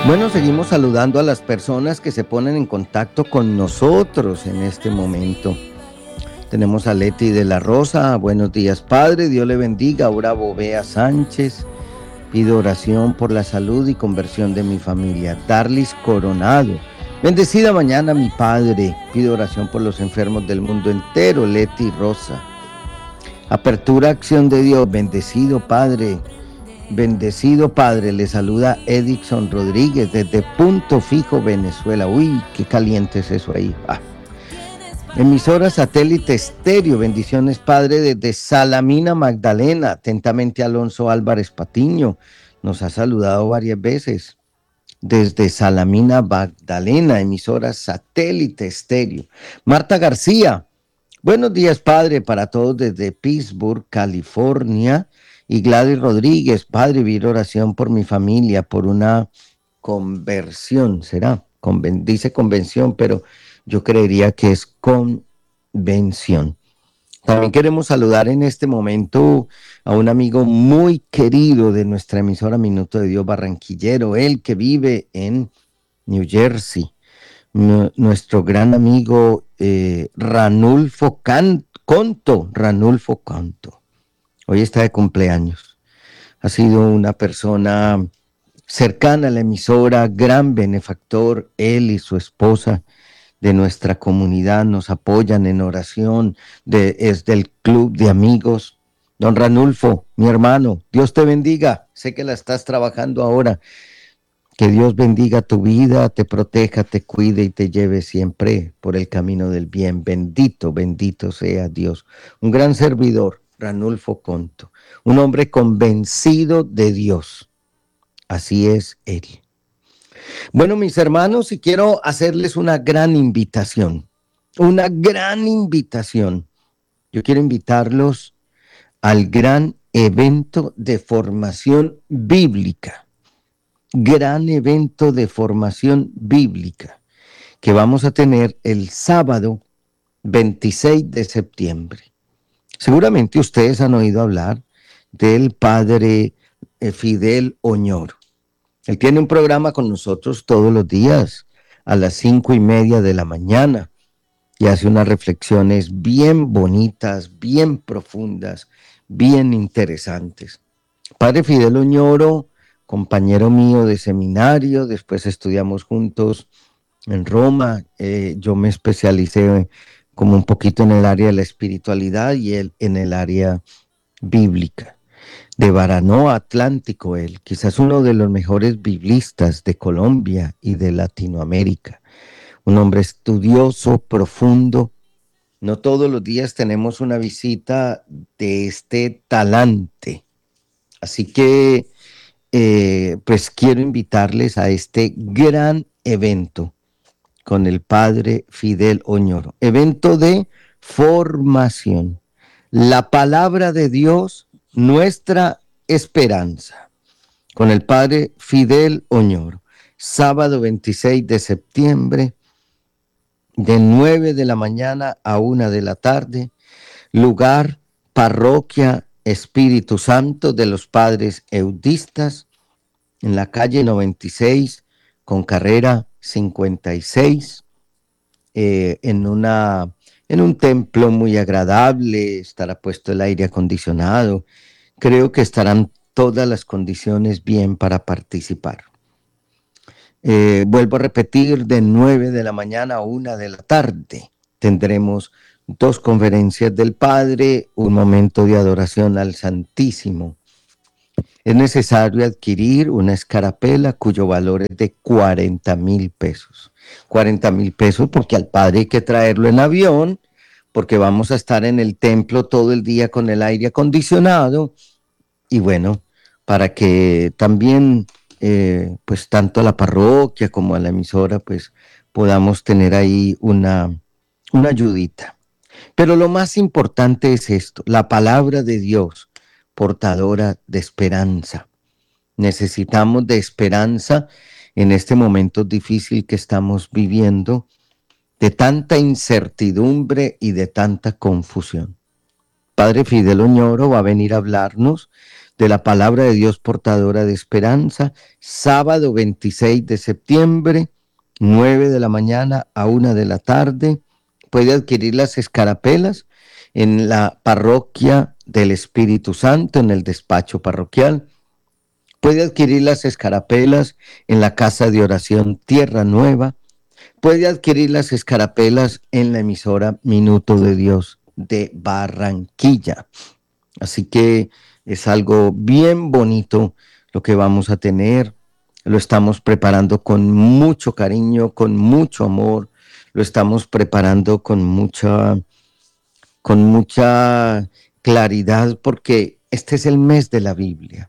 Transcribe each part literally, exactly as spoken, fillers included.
Bueno, seguimos saludando a las personas que se ponen en contacto con nosotros en este momento. Tenemos a Leti de la Rosa. Buenos días, Padre. Dios le bendiga. Ahora Bovea Sánchez. Pido oración por la salud y conversión de mi familia. Darlis Coronado. Bendecida mañana, mi Padre. Pido oración por los enfermos del mundo entero. Leti Rosa. Apertura Acción de Dios. Bendecido, Padre. Bendecido Padre, le saluda Edison Rodríguez desde Punto Fijo, Venezuela. Uy, qué caliente es eso ahí. Ah. Emisora Satélite Estéreo, bendiciones Padre desde Salamina, Magdalena. Atentamente Alonso Álvarez Patiño, nos ha saludado varias veces. Desde Salamina, Magdalena, emisora Satélite Estéreo. Marta García, buenos días Padre para todos desde Pittsburgh, California. Y Gladys Rodríguez, Padre, vi oración por mi familia, por una conversión, ¿será? Conven, dice convención, pero yo creería que es convención. También queremos saludar en este momento a un amigo muy querido de nuestra emisora Minuto de Dios barranquillero, él que vive en New Jersey, nuestro gran amigo eh, Ranulfo Can Conto, Ranulfo Conto. Hoy está de cumpleaños. Ha sido una persona cercana a la emisora, gran benefactor, él y su esposa de nuestra comunidad nos apoyan en oración, de, es del club de amigos. Don Ranulfo, mi hermano, Dios te bendiga. Sé que la estás trabajando ahora. Que Dios bendiga tu vida, te proteja, te cuide y te lleve siempre por el camino del bien. Bendito, bendito sea Dios. Un gran servidor, Ranulfo Conto, un hombre convencido de Dios. Así es él. Bueno, mis hermanos, y quiero hacerles una gran invitación, una gran invitación. Yo quiero invitarlos al gran evento de formación bíblica. Gran evento de formación bíblica que vamos a tener el sábado veintiséis de septiembre. Seguramente ustedes han oído hablar del padre Fidel Oñoro. Él tiene un programa con nosotros todos los días a las cinco y media de la mañana y hace unas reflexiones bien bonitas, bien profundas, bien interesantes. Padre Fidel Oñoro, compañero mío de seminario, después estudiamos juntos en Roma, eh, yo me especialicé como un poquito en el área de la espiritualidad y él en el área bíblica. De Baranoa Atlántico, él, quizás uno de los mejores biblistas de Colombia y de Latinoamérica. Un hombre estudioso, profundo. No todos los días tenemos una visita de este talante. Así que Eh, pues quiero invitarles a este gran evento con el padre Fidel Oñoro. Evento de formación. La palabra de Dios, nuestra esperanza. Con el padre Fidel Oñoro. Sábado veintiséis de septiembre, de nueve de la mañana a una de la tarde. Lugar, parroquia Espíritu Santo de los Padres Eudistas, en la calle noventa y seis con carrera cincuenta y seis, eh, en, una, en un templo muy agradable, estará puesto el aire acondicionado. Creo que estarán todas las condiciones bien para participar. Eh, vuelvo a repetir, de nueve de la mañana a una de la tarde tendremos dos conferencias del Padre, un momento de adoración al Santísimo. Es necesario adquirir una escarapela cuyo valor es de cuarenta mil pesos. cuarenta mil pesos porque al Padre hay que traerlo en avión, porque vamos a estar en el templo todo el día con el aire acondicionado. Y bueno, para que también, eh, pues tanto a la parroquia como a la emisora, pues podamos tener ahí una, una ayudita. Pero lo más importante es esto, la palabra de Dios, portadora de esperanza. Necesitamos de esperanza en este momento difícil que estamos viviendo, de tanta incertidumbre y de tanta confusión. Padre Fidel Oñoro va a venir a hablarnos de la palabra de Dios portadora de esperanza, sábado veintiséis de septiembre, nueve de la mañana a una de la tarde. Puede adquirir las escarapelas en la parroquia del Espíritu Santo, en el despacho parroquial. Puede adquirir las escarapelas en la casa de oración Tierra Nueva. Puede adquirir las escarapelas en la emisora Minuto de Dios de Barranquilla. Así que es algo bien bonito lo que vamos a tener. Lo estamos preparando con mucho cariño, con mucho amor. Lo estamos preparando con mucha, con mucha claridad, porque este es el mes de la Biblia.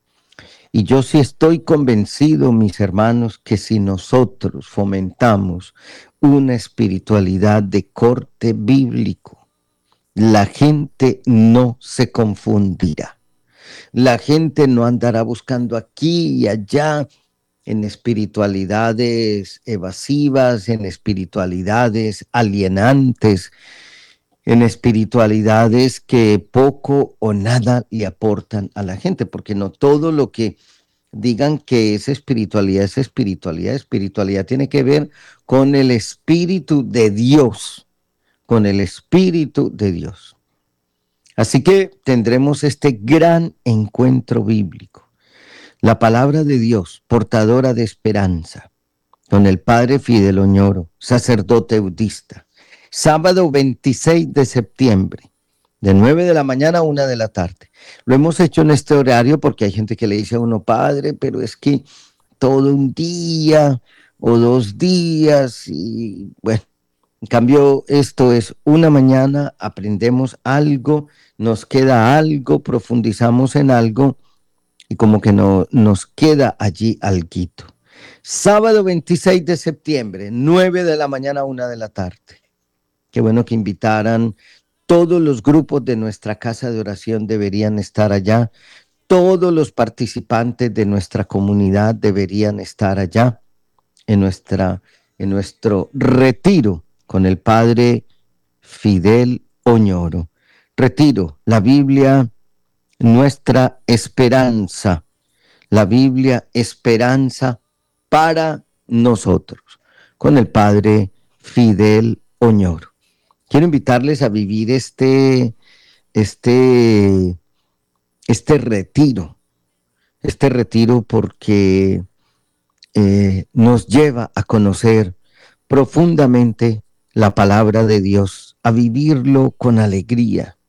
Y yo sí estoy convencido, mis hermanos, que si nosotros fomentamos una espiritualidad de corte bíblico, la gente no se confundirá. La gente no andará buscando aquí y allá en espiritualidades evasivas, en espiritualidades alienantes, en espiritualidades que poco o nada le aportan a la gente, porque no todo lo que digan que es espiritualidad es espiritualidad. Espiritualidad tiene que ver con el Espíritu de Dios, con el Espíritu de Dios. Así que tendremos este gran encuentro bíblico. La palabra de Dios, portadora de esperanza, con el padre Fidel Oñoro, sacerdote budista. Sábado veintiséis de septiembre, de nueve de la mañana a una de la tarde. Lo hemos hecho en este horario porque hay gente que le dice a uno, padre, pero es que todo un día o dos días y bueno, en cambio esto es una mañana, aprendemos algo, nos queda algo, profundizamos en algo y como que no, nos queda allí alguito. Sábado veintiséis de septiembre, nueve de la mañana a una de la tarde. Qué bueno que invitaran. Todos los grupos de nuestra casa de oración deberían estar allá. Todos los participantes de nuestra comunidad deberían estar allá en, nuestra, en nuestro retiro con el padre Fidel Oñoro. Retiro, la Biblia, nuestra esperanza. La Biblia, esperanza para nosotros, con el padre Fidel Oñoro. Quiero invitarles a vivir este, este, este retiro, este retiro porque eh, nos lleva a conocer profundamente la palabra de Dios, a vivirlo con alegría.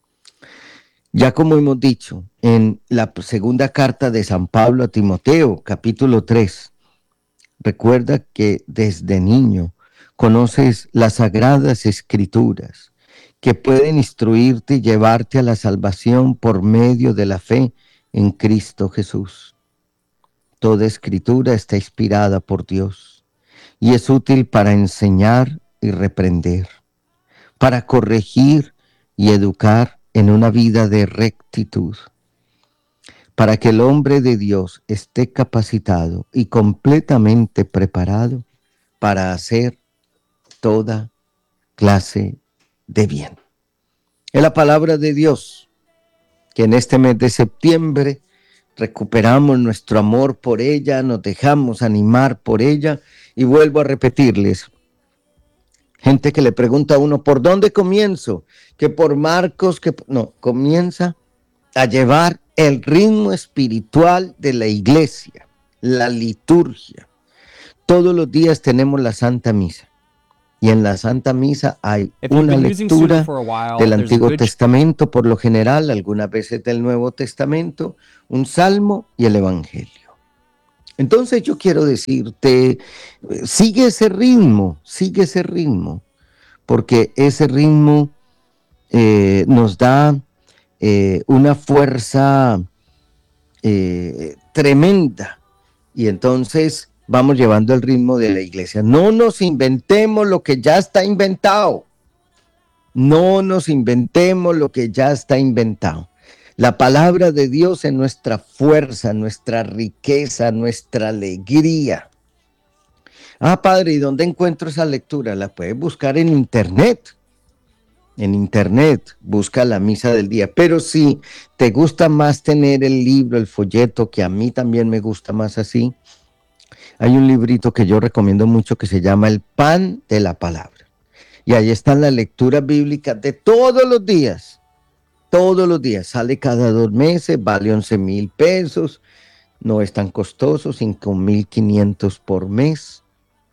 Ya como hemos dicho, en la segunda carta de San Pablo a Timoteo, capítulo tres, recuerda que desde niño conoces las sagradas escrituras que pueden instruirte y llevarte a la salvación por medio de la fe en Cristo Jesús. Toda escritura está inspirada por Dios y es útil para enseñar y reprender, para corregir y educar en una vida de rectitud, para que el hombre de Dios esté capacitado y completamente preparado para hacer toda clase de bien. Es la palabra de Dios que en este mes de septiembre recuperamos nuestro amor por ella, nos dejamos animar por ella y vuelvo a repetirles, gente que le pregunta a uno, ¿por dónde comienzo? Que por Marcos, que no, comienza a llevar el ritmo espiritual de la iglesia, la liturgia. Todos los días tenemos la Santa Misa. Y en la Santa Misa hay una lectura del Antiguo Testamento, por lo general, algunas veces del Nuevo Testamento, un salmo y el Evangelio. Entonces yo quiero decirte, sigue ese ritmo, sigue ese ritmo, porque ese ritmo eh, nos da eh, una fuerza eh, tremenda. Y entonces vamos llevando el ritmo de la iglesia. No nos inventemos lo que ya está inventado. No nos inventemos lo que ya está inventado. La palabra de Dios es nuestra fuerza, nuestra riqueza, nuestra alegría. Ah, padre, ¿y dónde encuentro esa lectura? La puedes buscar en internet. en internet, busca la misa del día. Pero si te gusta más tener el libro, el folleto, que a mí también me gusta más así, hay un librito que yo recomiendo mucho que se llama El Pan de la Palabra. Y ahí están las lecturas bíblicas de todos los días. Todos los días. Sale cada dos meses, vale once mil pesos. No es tan costoso, cinco mil quinientos por mes.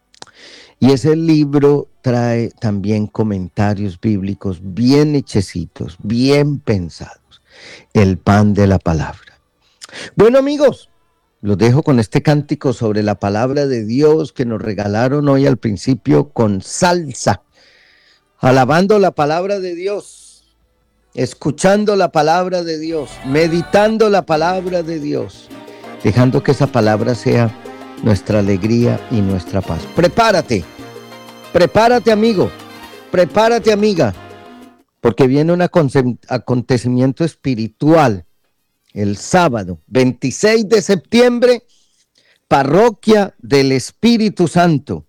Y ese libro trae también comentarios bíblicos bien hechecitos, bien pensados. El Pan de la Palabra. Bueno, amigos, los dejo con este cántico sobre la palabra de Dios que nos regalaron hoy al principio con salsa. Alabando la palabra de Dios, escuchando la palabra de Dios, meditando la palabra de Dios, dejando que esa palabra sea nuestra alegría y nuestra paz. Prepárate, prepárate amigo, prepárate amiga, porque viene un acontecimiento espiritual el sábado veintiséis de septiembre, Parroquia del Espíritu Santo.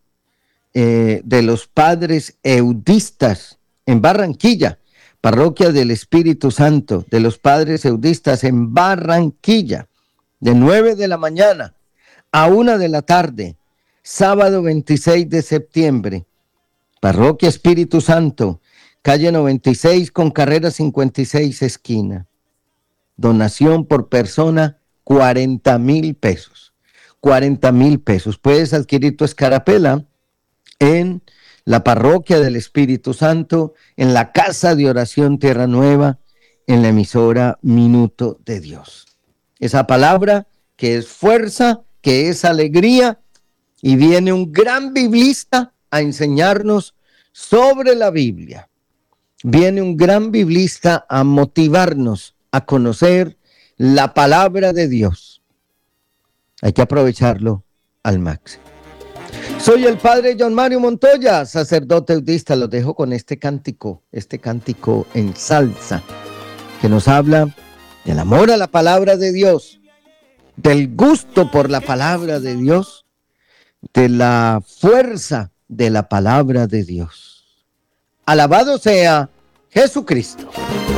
Eh, de los Padres Eudistas en Barranquilla, Parroquia del Espíritu Santo de los Padres Eudistas en Barranquilla, de nueve de la mañana a una de la tarde, sábado veintiséis de septiembre, Parroquia Espíritu Santo, calle noventa y seis con carrera cincuenta y seis esquina. Donación por persona, cuarenta mil pesos. cuarenta mil pesos. Puedes adquirir tu escarapela en la Parroquia del Espíritu Santo, en la Casa de Oración Tierra Nueva, en la emisora Minuto de Dios. Esa palabra que es fuerza, que es alegría, y viene un gran biblista a enseñarnos sobre la Biblia. Viene un gran biblista a motivarnos a conocer la palabra de Dios. Hay que aprovecharlo al máximo. Soy el padre John Mario Montoya, sacerdote eudista. Los dejo con este cántico, este cántico en salsa, que nos habla del amor a la palabra de Dios, del gusto por la palabra de Dios, de la fuerza de la palabra de Dios. Alabado sea Jesucristo.